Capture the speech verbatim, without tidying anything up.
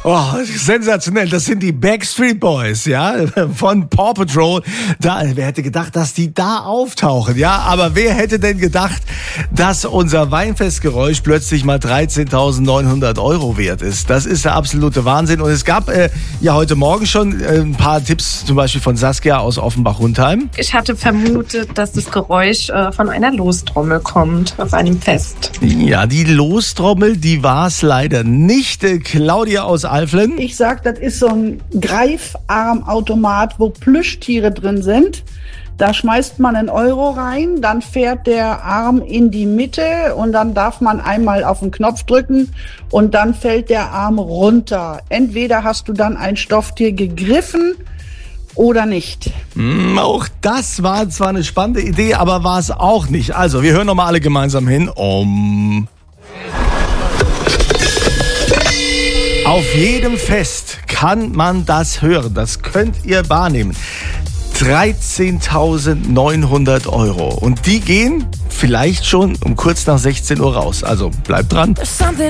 Oh, sensationell. Das sind die Backstreet Boys, ja, von Paw Patrol. Da, wer hätte gedacht, dass die da auftauchen, ja? Aber wer hätte denn gedacht, dass unser Weinfestgeräusch plötzlich mal dreizehntausendneunhundert Euro wert ist? Das ist der absolute Wahnsinn. Und es gab äh, ja heute Morgen schon äh, ein paar Tipps, zum Beispiel von Saskia aus Offenbach-Hundheim. Ich hatte vermutet, dass das Geräusch äh, von einer Lostrommel kommt auf einem Fest. Ja, die Lostrommel, die war es leider nicht. Äh, Claudia aus Alflen. Ich sag, das ist so ein Greifarmautomat, wo Plüschtiere drin sind. Da schmeißt man einen Euro rein, dann fährt der Arm in die Mitte und dann darf man einmal auf den Knopf drücken und dann fällt der Arm runter. Entweder hast du dann ein Stofftier gegriffen oder nicht. Mm, auch das war zwar eine spannende Idee, aber war es auch nicht. Also, wir hören nochmal alle gemeinsam hin. Um. Auf jedem Fest kann man das hören. Das könnt ihr wahrnehmen. dreizehntausendneunhundert Euro. Und die gehen vielleicht schon um kurz nach sechzehn Uhr raus. Also bleibt dran.